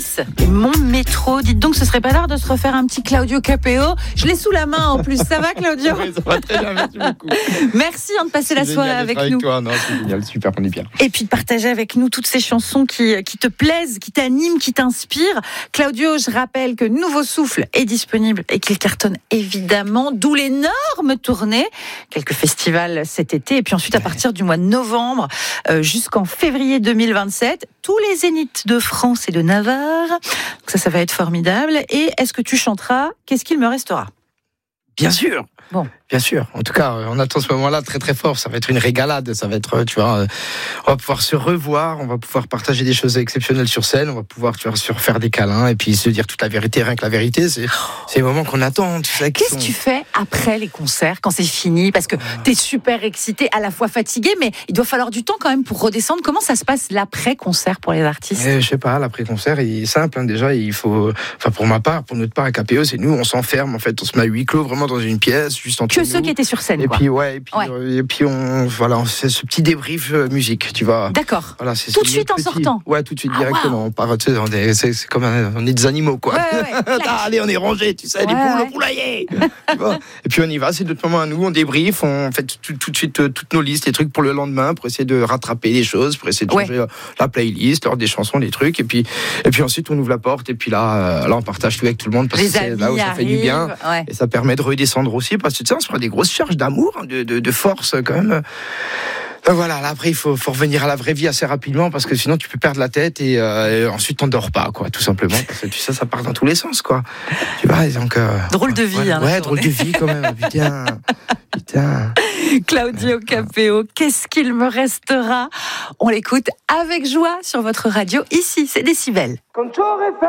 Nice et mon métro. Dites donc, ce serait pas l'heure de se refaire un petit Claudio Capéo. Je l'ai sous la main en plus. Ça va, Claudio? Oui, ça va très bien, merci beaucoup. Merci de passer la soirée avec nous. Toi. Non, c'est génial, super, on est bien. Et puis de partager avec nous toutes ces chansons qui te plaisent, qui t'animent, qui t'inspirent. Claudio, je rappelle que Nouveau Souffle est disponible et qu'il cartonne évidemment, d'où l'énorme tournée. Quelques festivals cet été et puis ensuite à partir du mois de novembre jusqu'en février 2027, tous les zéniths de France et de Navarre. Donc ça va être formidable. Et est-ce que tu chanteras Qu'est-ce qu'il me restera? Bien sûr. Bon. Bien sûr. En tout cas, on attend ce moment-là très très fort. Ça va être une régalade. Ça va être, tu vois, on va pouvoir se revoir. On va pouvoir partager des choses exceptionnelles sur scène. On va pouvoir, tu vois, se refaire des câlins et puis se dire toute la vérité. Rien que la vérité, c'est les moments qu'on attend. Tu sais, Qu'est-ce que tu fais après les concerts quand c'est fini? Parce que t'es super excité, à la fois fatigué, mais il doit falloir du temps quand même pour redescendre. Comment ça se passe l'après-concert pour les artistes? Je sais pas. L'après-concert, il est simple. Hein. Déjà, il faut, enfin pour ma part, pour notre part à KPO, c'est nous, on s'enferme. En fait, on se met à huis clos, vraiment dans une pièce, juste entre nous. Que ceux qui étaient sur scène. Et quoi. puis et puis on fait ce petit débrief musique, tu vois. D'accord. Voilà, tout de suite en sortant. Ouais, tout de suite directement. On part, tu sais, c'est comme on est des animaux quoi. Ouais, allez, on est rangés, tu sais, les poules au poulailler. Tu vois. Et puis on y va, c'est notre moment à nous, on débrief, on fait tout de suite toutes nos listes, les trucs pour le lendemain, pour essayer de rattraper les choses, pour essayer de changer la playlist, des chansons, des trucs, et puis ensuite on ouvre la porte et puis là on partage tout avec tout le monde parce que c'est là où ça fait du bien et ça permet de redescendre aussi parce que tu sais, on se prend des grosses charges d'amour, de force quand même. Voilà, là après il faut revenir à la vraie vie assez rapidement parce que sinon tu peux perdre la tête et ensuite t'en dors pas quoi, tout simplement parce que tu sais ça part dans tous les sens quoi. Tu vois, donc drôle de vie drôle de vie quand même. Putain. Claudio Capéo, qu'est-ce qu'il me restera? On l'écoute avec joie sur votre radio ici, c'est Décibel. Quand j'aurais fait